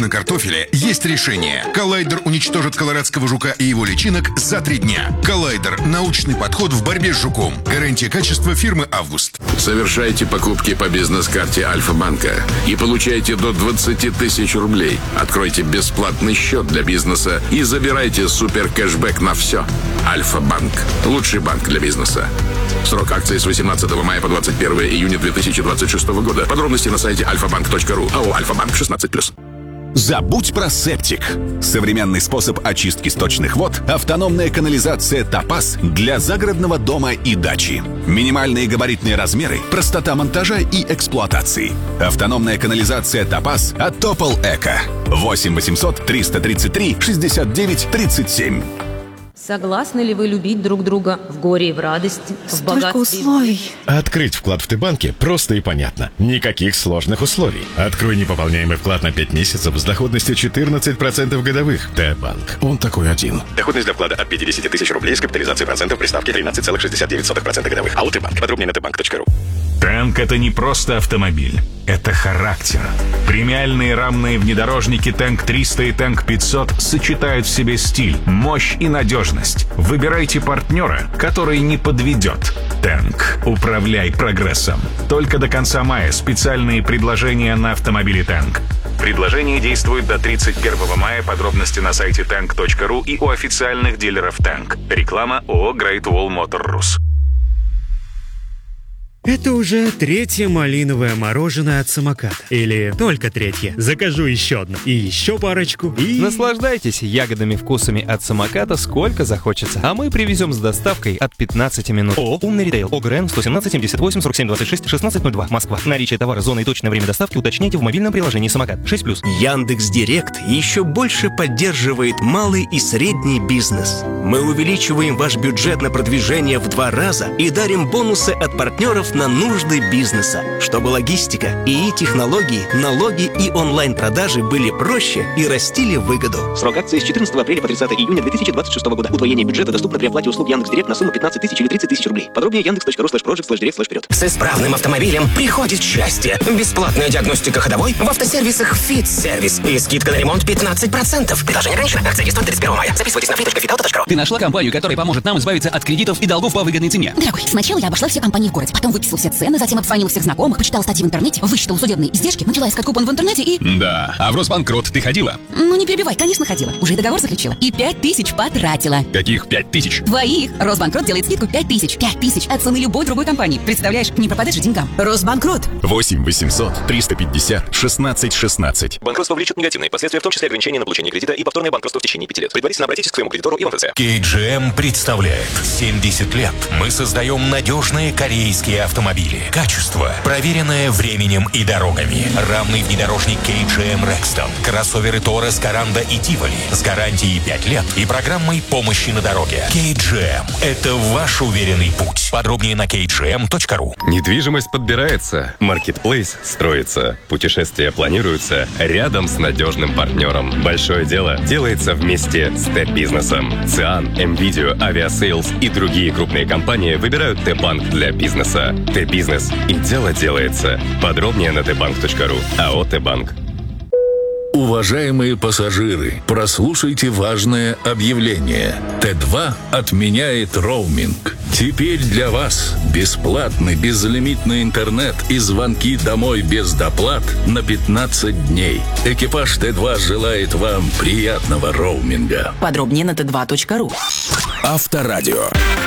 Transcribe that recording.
на картофеле, есть решение. Коллайдер уничтожит колорадского жука и его личинок за 3 дня. Коллайдер – научный подход в борьбе с жуком. Гарантия качества фирмы «Август». Совершайте покупки по бизнес-карте Альфа-банка и получайте до 20 тысяч рублей. Откройте бесплатный счет для бизнеса и забирайте супер кэшбэк на все. Альфа-банк. Лучший банк для бизнеса. Срок акции с 18 мая по 21 июня 2026 года. Подробности на сайте alfabank.ru. АО «Альфа-банк» 16+. Забудь про септик. Современный способ очистки сточных вод – автономная канализация «Топаз» для загородного дома и дачи. Минимальные габаритные размеры, простота монтажа и эксплуатации. Автономная канализация «Топаз» от Топол Эко. 8 800 333 69 37. Согласны ли вы любить друг друга в горе и в радости, в богатстве? Условий. Открыть вклад в Т-банке просто и понятно. Никаких сложных условий. Открой неpoполняемый вклад на 5 месяцев с доходностью 14% годовых. Т-банк. Он такой один. Доходность для вклада от 50 тысяч рублей с капитализацией процентов при ставке 13,69% годовых. АО Т-банк. Подробнее на tbank.ru. Тэнк — это не просто автомобиль, это характер. Премиальные рамные внедорожники Тэнк 300 и Тэнк 500 сочетают в себе стиль, мощь и надежность. Выбирайте партнера, который не подведет. Тэнк. Управляй прогрессом. Только до конца мая специальные предложения на автомобили Тэнк. Предложение действует до 31 мая. Подробности на сайте tank.ru и у официальных дилеров Тэнк. Реклама ООО Great Wall Motor Rus. Это уже 3-е малиновое мороженое от самоката. Или только 3-е. Закажу еще одно. И еще парочку. И... Наслаждайтесь ягодными вкусами от самоката сколько захочется. А мы привезем с доставкой от 15 минут. О, умный ритейл. ОГРН 117 78 47 26 1602. Москва. Наличие товара, зона и точное время доставки уточняйте в мобильном приложении «Самокат». 6+. Яндекс.Директ еще больше поддерживает малый и средний бизнес. Мы увеличиваем ваш бюджет на продвижение в 2 раза и дарим бонусы от партнеров на нужды бизнеса, чтобы логистика, ИИ-технологии, налоги и онлайн-продажи были проще и растили выгоду. Срок акции с 14 апреля по 30 июня 2026 года. Удвоение бюджета доступно при оплате услуг Яндекс.Директ на сумму 15 тысяч или 30 тысяч рублей. Подробнее yandex.ru/project/direct/вперед. С исправным автомобилем приходит счастье. Бесплатная диагностика ходовой в автосервисах «Фит-сервис» и скидка на ремонт 15%. Предложение ограничено. Акция действует 31 мая. Записывайтесь на free.fitauto.ru. Ты нашла компанию, которая поможет нам избавиться от кредитов и долгов по выгодной цене? Дорогой, сначала я обошла все компании в городе, потом выписала все цены, затем обзвонила всех знакомых, почитала статьи в интернете, высчитала судебные издержки, начала искать купон в интернете и... Да, а в Росбанкрот ты ходила? Ну не перебивай, конечно ходила. Уже и договор заключила. И 5000 потратила. Каких 5000? Твоих. Росбанкрот делает скидку 5000. 5000 от цены любой другой компании. Представляешь, не пропадешь же деньгам. Росбанкрот. 8 800 350 16 16. Банкротство влечет негативные последствия, в том числе ограничения на получение кредита и повторное банкротство в течение 5 лет. Предварительно обратитесь к своему кредитору и в МФЦ. KGM представляет 70 лет. Мы создаем надежные корейские автомобили. Качество, проверенное временем и дорогами. Рамный внедорожник KGM Rexton. Кроссоверы Taurus, Коранда и Tivoli с гарантией 5 лет и программой помощи на дороге. KGM – это ваш уверенный путь. Подробнее на kgm.ru. Недвижимость подбирается, маркетплейс строится, путешествия планируются рядом с надежным партнером. Большое дело делается вместе с Т-бизнесом. ЦИАН, МВидео, Авиасейлс и другие крупные компании выбирают Т-банк для бизнеса. Т-бизнес и дело делается. Подробнее на tbank.ru. АО Т-банк. Уважаемые пассажиры, прослушайте важное объявление. Т2 отменяет роуминг. Теперь для вас бесплатный безлимитный интернет и звонки домой без доплат на 15 дней. Экипаж Т2 желает вам приятного роуминга. Подробнее на t2.ru. Авторадио.